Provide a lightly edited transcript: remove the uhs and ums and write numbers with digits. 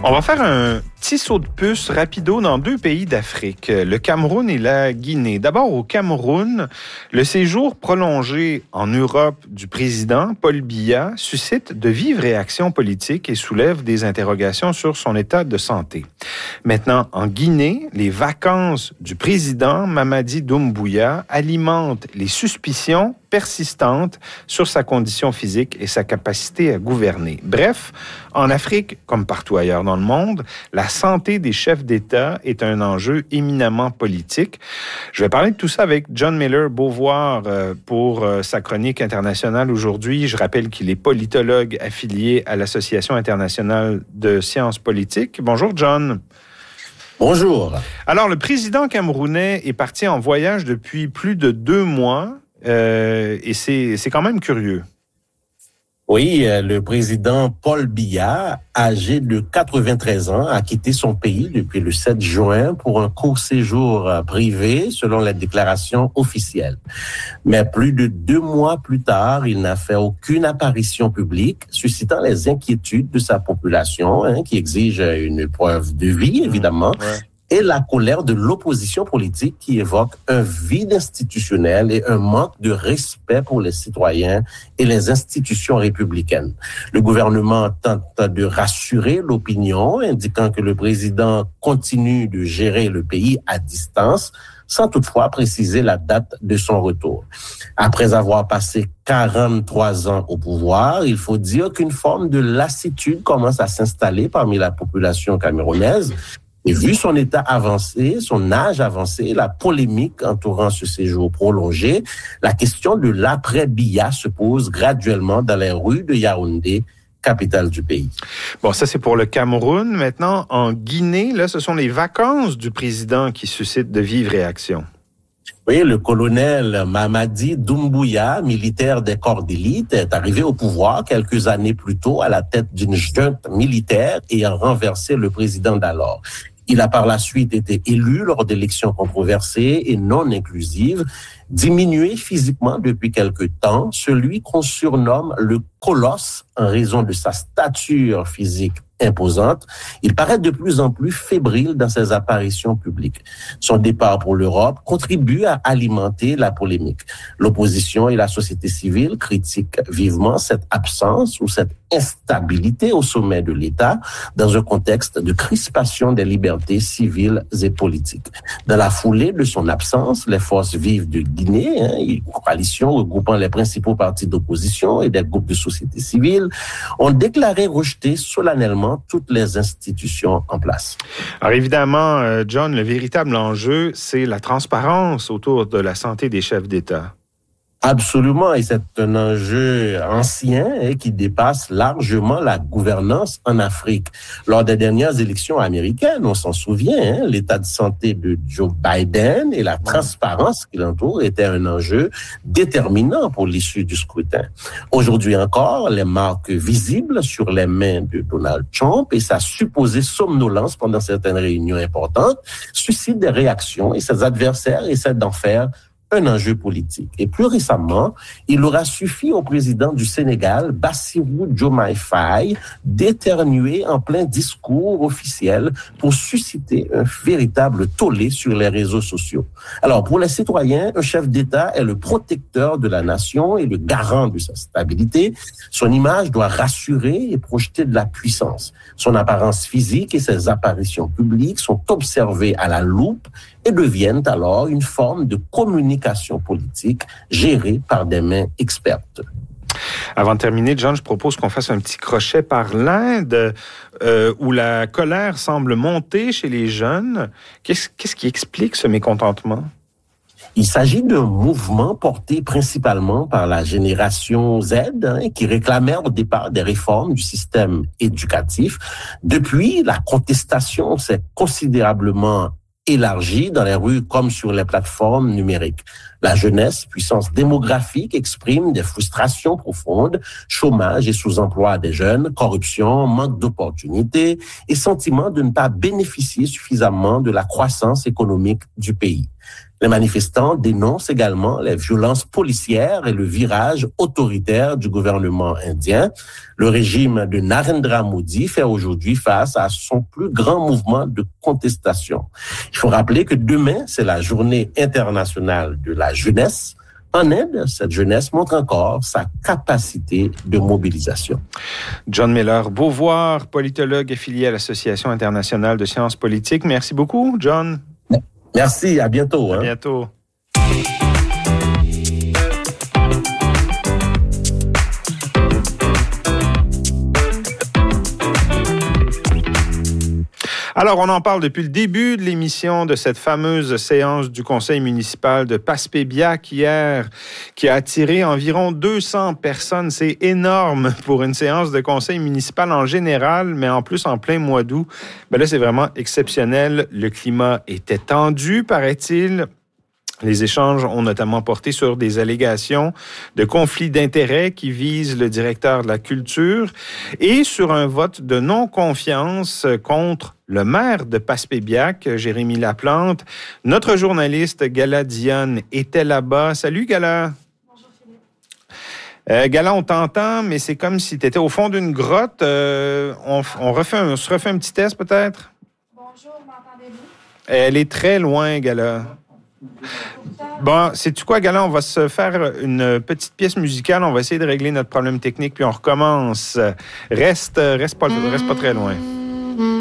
On va faire un petit saut de puce rapido dans deux pays d'Afrique, le Cameroun et la Guinée. D'abord, au Cameroun, le séjour prolongé en Europe du président Paul Biya suscite de vives réactions politiques et soulève des interrogations sur son état de santé. Maintenant, en Guinée, les vacances du président Mamadi Doumbouya alimentent les suspicions persistantes sur sa condition physique et sa capacité à gouverner. Bref, en Afrique, comme partout ailleurs dans le monde, la santé des chefs d'État est un enjeu éminemment politique. Je vais parler de tout ça avec John Miller-Beauvoir pour sa chronique internationale aujourd'hui. Je rappelle qu'il est politologue affilié à l'Association internationale de sciences politiques. Bonjour, John. Bonjour. Alors, le président camerounais est parti en voyage depuis plus de 2 mois. Et c'est quand même curieux. Oui, le président Paul Biya, âgé de 93 ans, a quitté son pays depuis le 7 juin pour un court séjour privé, selon la déclaration officielle. Mais plus de 2 mois plus tard, il n'a fait aucune apparition publique, suscitant les inquiétudes de sa population, qui exige une preuve de vie, évidemment. Ouais. Et la colère de l'opposition politique qui évoque un vide institutionnel et un manque de respect pour les citoyens et les institutions républicaines. Le gouvernement tente de rassurer l'opinion, indiquant que le président continue de gérer le pays à distance, sans toutefois préciser la date de son retour. Après avoir passé 43 ans au pouvoir, il faut dire qu'une forme de lassitude commence à s'installer parmi la population camerounaise. Et vu son état avancé, son âge avancé, la polémique entourant ce séjour prolongé, la question de l'après-Biya se pose graduellement dans les rues de Yaoundé, capitale du pays. Bon, ça c'est pour le Cameroun. Maintenant, en Guinée, là, ce sont les vacances du président qui suscitent de vives réactions. Oui, le colonel Mamadi Doumbouya, militaire des corps d'élite, est arrivé au pouvoir quelques années plus tôt à la tête d'une junte militaire ayant renversé le président d'alors. Il a par la suite été élu lors d'élections controversées et non inclusives, diminué physiquement depuis quelque temps, celui qu'on surnomme le colosse en raison de sa stature physique imposante. Il paraît de plus en plus fébrile dans ses apparitions publiques. Son départ pour l'Europe contribue à alimenter la polémique. L'opposition et la société civile critiquent vivement cette absence ou cette instabilité au sommet de l'État dans un contexte de crispation des libertés civiles et politiques. Dans la foulée de son absence, les forces vives de Guinée, une coalition regroupant les principaux partis d'opposition et des groupes de société civile, ont déclaré rejeter solennellement toutes les institutions en place. Alors évidemment, John, le véritable enjeu, c'est la transparence autour de la santé des chefs d'État. Absolument, et c'est un enjeu ancien qui dépasse largement la gouvernance en Afrique. Lors des dernières élections américaines, on s'en souvient, l'état de santé de Joe Biden et la transparence qui l'entoure étaient un enjeu déterminant pour l'issue du scrutin. Aujourd'hui encore, les marques visibles sur les mains de Donald Trump et sa supposée somnolence pendant certaines réunions importantes suscitent des réactions et ses adversaires essaient d'en faire un enjeu politique. Et plus récemment, il aura suffi au président du Sénégal, Bassirou Diomaye Faye, d'éternuer en plein discours officiel pour susciter un véritable tollé sur les réseaux sociaux. Alors, pour les citoyens, un chef d'État est le protecteur de la nation et le garant de sa stabilité. Son image doit rassurer et projeter de la puissance. Son apparence physique et ses apparitions publiques sont observées à la loupe et deviennent alors une forme de communication politique gérée par des mains expertes. Avant de terminer, John, je propose qu'on fasse un petit crochet par l'Inde, où la colère semble monter chez les jeunes. Qu'est-ce qui explique ce mécontentement? Il s'agit d'un mouvement porté principalement par la génération Z, qui réclamait au départ des réformes du système éducatif. Depuis, la contestation s'est considérablement élargie dans les rues comme sur les plateformes numériques. La jeunesse, puissance démographique, exprime des frustrations profondes, chômage et sous-emploi des jeunes, corruption, manque d'opportunités et sentiment de ne pas bénéficier suffisamment de la croissance économique du pays. Les manifestants dénoncent également les violences policières et le virage autoritaire du gouvernement indien. Le régime de Narendra Modi fait aujourd'hui face à son plus grand mouvement de contestation. Il faut rappeler que demain, c'est la journée internationale de la jeunesse. En Inde, cette jeunesse montre encore sa capacité de mobilisation. John Miller-Beauvoir, politologue affilié à l'Association internationale de sciences politiques. Merci beaucoup, John. Merci, à bientôt. À bientôt. Alors, on en parle depuis le début de l'émission de cette fameuse séance du conseil municipal de Passepébiac hier, qui a attiré environ 200 personnes. C'est énorme pour une séance de conseil municipal en général, mais en plus en plein mois d'août. Ben là, c'est vraiment exceptionnel. Le climat était tendu, paraît-il. Les échanges ont notamment porté sur des allégations de conflits d'intérêts qui visent le directeur de la culture et sur un vote de non-confiance contre le maire de Passepébiac, Jérémy Laplante. Notre journaliste Gala Dionne était là-bas. Salut Gala. Bonjour Philippe. Gala, on t'entend, mais c'est comme si tu étais au fond d'une grotte. On se refait un petit test peut-être? Bonjour, m'entendez-vous? Elle est très loin, Gala. Bon, sais-tu quoi, Gala? On va se faire une petite pièce musicale. On va essayer de régler notre problème technique, puis on recommence. Reste pas très loin.